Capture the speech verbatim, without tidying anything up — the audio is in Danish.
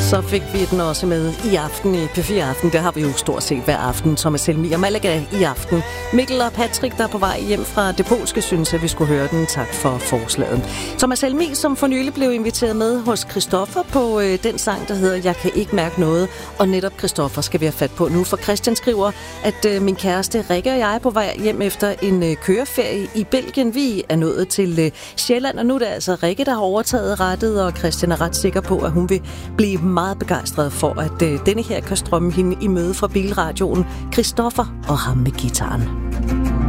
Så fik vi den også med i aften i P fire Aften. Det har vi jo stort set hver aften. Thomas Helmig og Malaga i aften. Mikkel og Patrick, der er på vej hjem fra det polske, synes at vi skulle høre den. Tak for forslaget. Thomas Helmig, som for nylig blev inviteret med hos Christoffer på øh, den sang, der hedder Jeg kan ikke mærke noget. Og netop Christoffer skal vi have fat på nu, for Christian skriver, at øh, min kæreste Rikke og jeg er på vej hjem efter en øh, køreferie i Belgien. Vi er nået til øh, Sjælland, og nu er det altså Rikke, der har overtaget rettet, og Christian er ret sikker på, at hun vil blive meget begejstret for, at øh, denne her kan strømme hende i møde fra bilradioen. Christoffer og ham med gitaren.